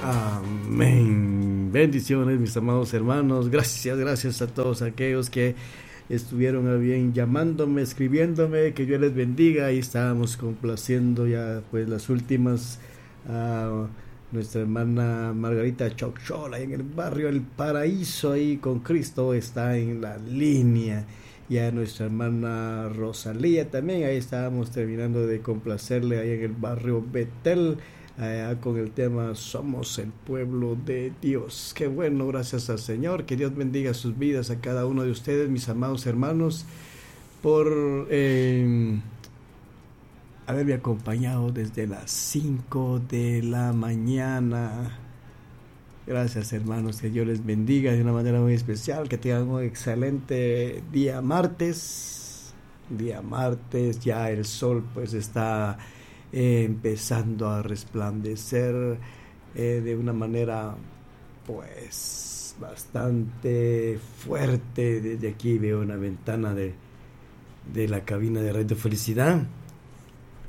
Amén. Bendiciones, mis amados hermanos. Gracias a todos aquellos que estuvieron a bien llamándome, escribiéndome. Que Dios les bendiga. Y estábamos complaciendo ya pues las últimas a nuestra hermana Margarita Chochola en el barrio El Paraíso, ahí con Cristo está en la línea. Y a nuestra hermana Rosalía también, ahí estábamos terminando de complacerle ahí en el barrio Betel, con el tema Somos el pueblo de Dios. Qué bueno, gracias al Señor. Que Dios bendiga sus vidas a cada uno de ustedes, mis amados hermanos, por haberme acompañado desde las 5 de la mañana. Gracias, hermanos, que Dios les bendiga de una manera muy especial, que tengan un excelente día martes. Día martes, ya el sol pues está empezando a resplandecer de una manera pues bastante fuerte. Desde aquí veo una ventana de la cabina de Radio Felicidad